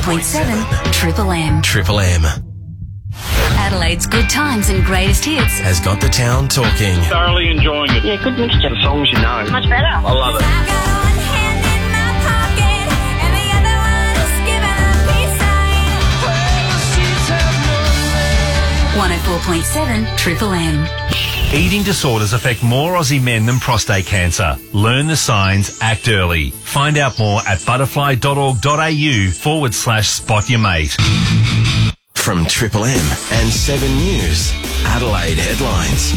104.7 Triple M. Triple M Adelaide's good times and greatest hits has got the town talking. Thoroughly enjoying it. Yeah, good mixture. The songs you know. Much better. I love it. 104.7 Triple M. Eating disorders affect more Aussie men than prostate cancer. Learn the signs, act early. Find out more at butterfly.org.au/spot your mate. From Triple M and 7 News, Adelaide headlines.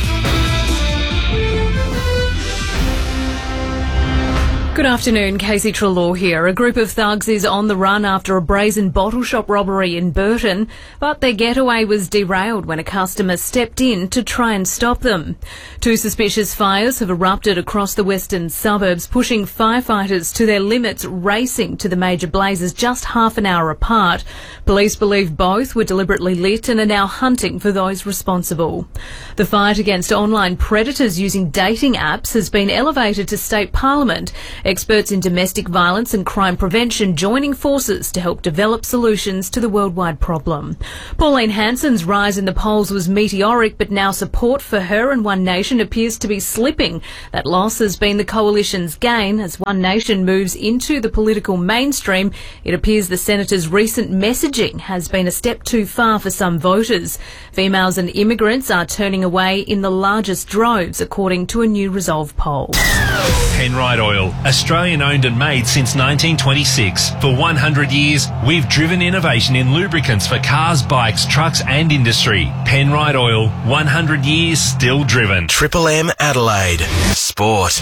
Good afternoon, Casey Treloar here. A group of thugs is on the run after a brazen bottle shop robbery in Burton, but their getaway was derailed when a customer stepped in to try and stop them. 2 suspicious fires have erupted across the western suburbs, pushing firefighters to their limits, racing to the major blazes just half an hour apart. Police believe both were deliberately lit and are now hunting for those responsible. The fight against online predators using dating apps has been elevated to state parliament. Experts in domestic violence and crime prevention joining forces to help develop solutions to the worldwide problem. Pauline Hanson's rise in the polls was meteoric, but now support for her and One Nation appears to be slipping. That loss has been the coalition's gain. As One Nation moves into the political mainstream, it appears the senator's recent messaging has been a step too far for some voters. Females and immigrants are turning away in the largest droves, according to a new Resolve poll. Penrite Oil, Australian owned and made since 1926. For 100 years, we've driven innovation in lubricants for cars, bikes, trucks and industry. Penrite Oil, 100 years still driven. Triple M Adelaide. Sport.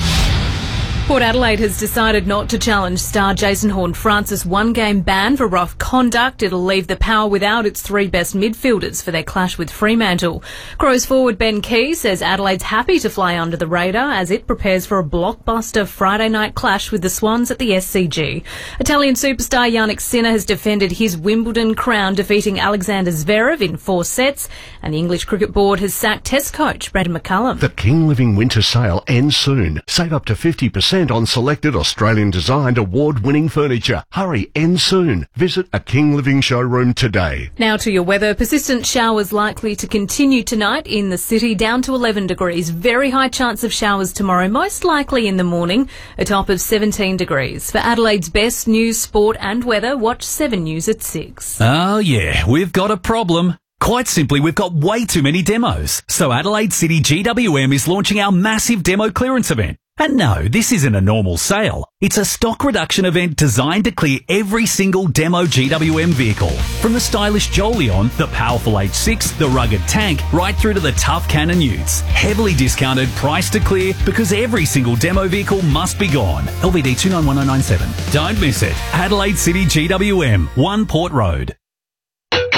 Port Adelaide has decided not to challenge star Jason Horne-Francis' one-game ban for rough conduct. It'll leave the Power without its 3 best midfielders for their clash with Fremantle. Crows forward Ben Key says Adelaide's happy to fly under the radar as it prepares for a blockbuster Friday night clash with the Swans at the SCG. Italian superstar Jannik Sinner has defended his Wimbledon crown, defeating Alexander Zverev in 4 sets, and the English Cricket Board has sacked Test coach Brandon McCullum. The King Living Winter Sale ends soon. Save up to 50% on selected Australian-designed award-winning furniture. Hurry, ends soon. Visit a King Living showroom today. Now to your weather. Persistent showers likely to continue tonight in the city, down to 11 degrees. Very high chance of showers tomorrow, most likely in the morning, a top of 17 degrees. For Adelaide's best news, sport and weather, watch 7 News at 6. Oh yeah, we've got a problem. Quite simply, we've got way too many demos. So Adelaide City GWM is launching our massive demo clearance event. And no, this isn't a normal sale. It's a stock reduction event designed to clear every single demo GWM vehicle. From the stylish Jolion, the powerful H6, the rugged Tank, right through to the tough Cannon Utes. Heavily discounted, price to clear, because every single demo vehicle must be gone. LVD 291097. Don't miss it. Adelaide City GWM, 1 Port Road.